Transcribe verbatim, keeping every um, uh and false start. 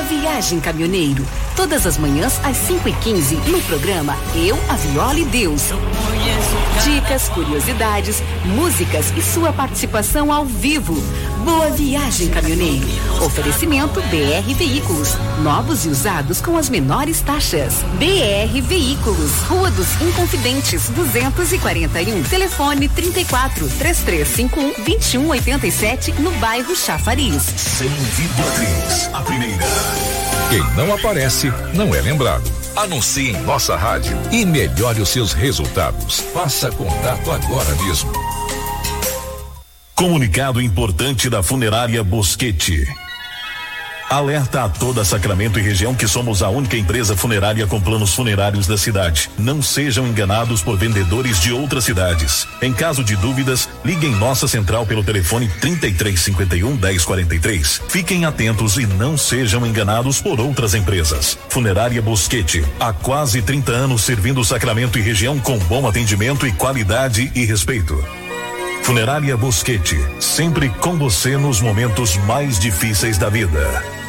Viagem, caminhoneiro. Todas as manhãs às cinco e quinze no programa Eu, a Viola e Deus. Dicas, curiosidades, músicas e sua participação ao vivo. Boa viagem, caminhoneiro. Oferecimento B R Veículos, novos e usados com as menores taxas. B R Veículos, Rua dos Inconfidentes, duzentos e quarenta e um. Telefone trinta e quatro, três três cinco um, vinte e um oitenta e sete, no bairro Chafariz. cem vírgula três, a primeira. Quem não aparece, não é lembrado. Anuncie em nossa rádio e melhore os seus resultados. Faça contato agora mesmo. Comunicado importante da Funerária Bosquete. Alerta a toda Sacramento e região que somos a única empresa funerária com planos funerários da cidade. Não sejam enganados por vendedores de outras cidades. Em caso de dúvidas, ligue em nossa central pelo telefone trinta e três cinquenta e um, dez quarenta e três. Fiquem atentos e não sejam enganados por outras empresas. Funerária Bosquete, há quase trinta anos servindo Sacramento e região com bom atendimento e qualidade e respeito. Funerária Bosquete, sempre com você nos momentos mais difíceis da vida.